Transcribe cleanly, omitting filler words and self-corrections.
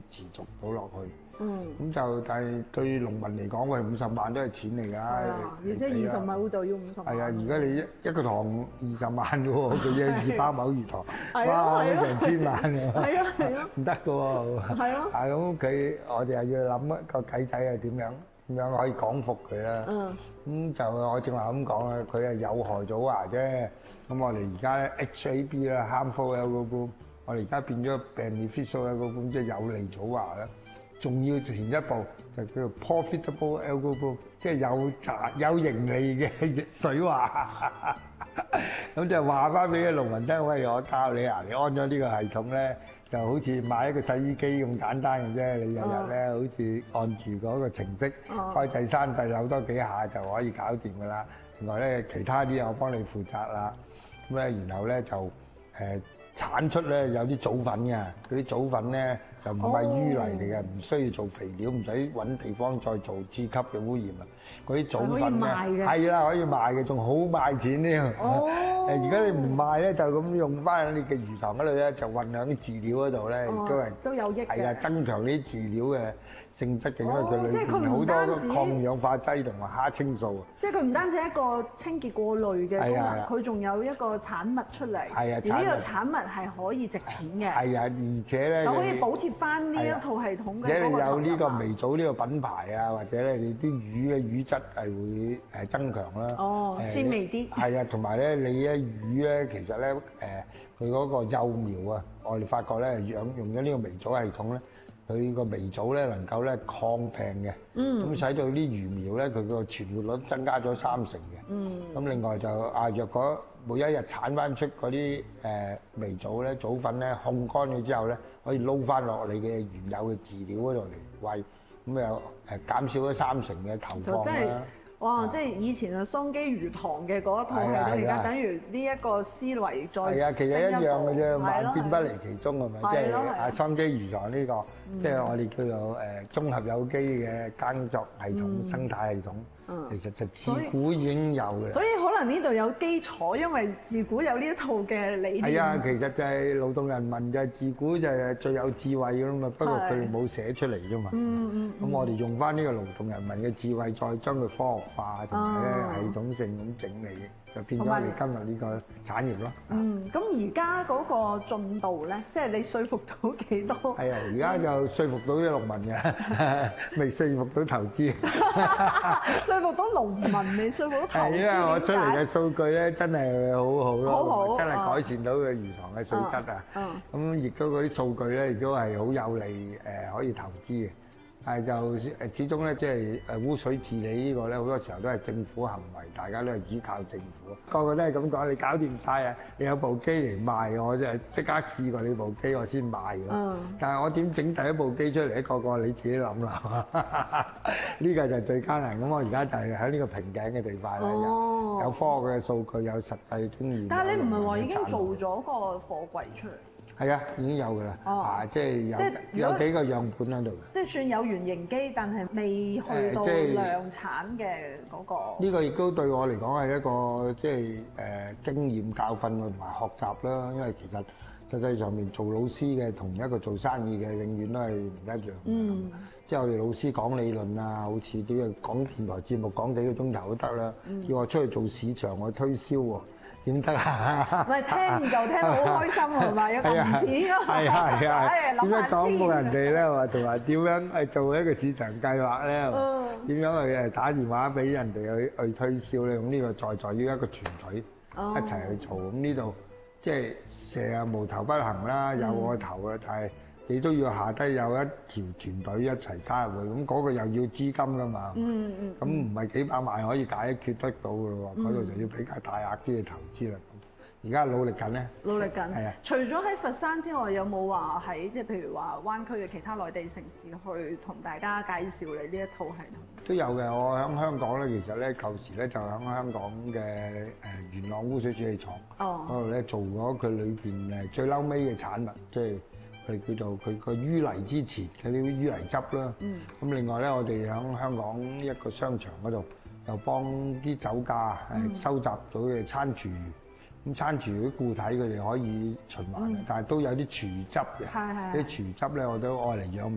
持續到落去。咁就但係對農民嚟講，喂50萬都係錢嚟㗎。 而且20畝就要50萬。 係啊，而家你一個塘20萬嘅喎，佢一200畝魚塘，哇，成千萬㗎。 係啊， 唔得㗎喎。 係咯。 咁我哋又要諗一個計仔係點樣可以講服佢啦。咁就我正話咁講啦，佢係有害祖華啫。咁我哋而家咧 HAB 啦 ，harmful algal bloom，我哋而家變咗 beneficial algal bloom，即係有利祖華啦。仲要前一步就叫做 profitable algal bloom，即係有盈利嘅水華。咁就話翻俾啲農民聽，喂，我教你啊，你安咗呢個系統咧，就好似買一個洗衣機咁簡單嘅啫。你日日咧好似按住嗰個程式開掣閂掣扭多幾下就可以搞掂噶啦。另外咧，其他啲我幫你負責啦。咁咧，然後咧就產出咧有啲祖粉嘅，嗰啲祖粉咧就唔係淤泥嚟嘅，唔需要做肥料，唔使揾地方再做次級嘅污染啊！嗰啲祖粉咧係啦，可以賣嘅，仲好賣錢添。而家你唔賣咧，就咁用翻你嘅魚塘嗰度咧，就混響啲飼料嗰度咧， 都有益嘅。 係啊，增強啲飼料嘅性質嘅，因為佢裏邊好多抗氧化劑同埋蝦青素。 即係佢唔單止一個清潔過濾嘅功能，佢仲有一個產物出嚟。係啊，而呢個產物係可以值錢嘅。 係啊，而且咧就可以補貼翻呢一套系統嘅。 而且你有呢個微藻呢個品牌啊，或者咧你啲魚嘅魚質係會增強啦。 鮮味啲。係啊，同埋咧你咧魚咧其實咧佢嗰個幼苗啊，我哋發覺咧用咗呢個微藻系統咧。佢個微藻咧能夠咧抗病嘅，咁使到啲魚苗咧佢個存活率增加咗30%嘅。咁另外就若果每一日產翻出嗰啲微藻咧藻粉咧烘乾咗之後咧，可以撈翻落你嘅原有嘅飼料嗰度嚟餵，咁又減少咗30%嘅投放啦。 哇！即係以前啊，桑基魚塘嘅嗰一套系統，而家等於呢一個思維再係啊，其實一樣嘅啫，萬變不離其宗係咪？即係桑基魚塘呢個，即係我哋叫做綜合有機嘅耕作系統、生態系統。其實就自古已經有嘅。 所以可能呢度有基礎，因為自古有呢一套嘅理念。 係啊，其實就係勞動人民就係自古就係最有智慧㗎嘛，不過佢哋冇寫出嚟啫嘛。咁我哋用翻呢個勞動人民嘅智慧，再將佢科學化同埋咧系統性咁整理，就變咗我哋今日呢個產業咯。 咁而家嗰個進度咧，即係你說服到幾多？ 係啊，而家就說服到啲農民嘅，未說服到投資。 說服到農民，未說服到投資。係因為我出嚟嘅數據咧，真係好好咯， 好好真係改善到嘅魚塘嘅水質啊。咁亦都嗰啲數據咧，亦都係好有利可以投資嘅。但係就始終咧，即係污水治理呢個咧，好多時候都係政府行為，大家都係依靠政府。個個都係咁講，你搞掂曬啊！你有部機嚟賣，我就即刻試過你部機，我先賣㗎。但係我點整第一部機出嚟咧？個你自己諗啦。呢個就係最艱難。咁我而家就係喺呢個瓶頸嘅地塊啦，有科學嘅數據，有實際經驗。 但係你唔係話已經做咗個貨櫃出嚟？ 係啊，已經有㗎啦。即係有幾個樣本喺度。 即係算有原型機，但係未去到量產嘅嗰個。 呢個亦都對我嚟講係一個即係經驗教訓同埋學習啦。因為其實實際上面做老師嘅同一個做生意嘅，永遠都係唔一樣。即係我哋老師講理論啊，好似啲講電台節目講幾個鐘頭都得啦。叫我出去做市場去推銷喎。點得啊？ 唔係聽就聽到好開心係咪？有咁錢啊！ 係啊係啊！點樣講過人哋咧？話同埋點樣做一個市場計劃咧？點樣去打電話俾人哋去推銷咧？咁呢個在於一個團隊一齊去做。咁呢度即係蛇啊無頭不行啦，有個頭啊，但係你都要下低有一條團隊一齊加入去。咁嗰個又要資金㗎嘛。咁唔係幾百萬可以解決得到㗎咯喎。嗰度就要比較大額啲嘅投資啦。而家努力緊咧， 努力緊。 係啊。 除咗喺佛山之外，有冇話喺即係譬如話灣區嘅其他內地城市去同大家介紹你呢一套系統？都有嘅。我喺香港咧，其實咧舊時咧就喺香港嘅元朗污水處理廠嗰度咧做咗佢裏邊最嬲尾嘅產物，即係佢叫做佢個淤泥之前嘅啲淤泥汁啦。咁另外咧，我哋喺香港一個商場嗰度又幫啲酒家收集到嘅餐廚餘。咁餐廚啲固體佢哋可以循環嘅，但係都有啲廚餘汁嘅。啲廚餘汁咧，我都愛嚟養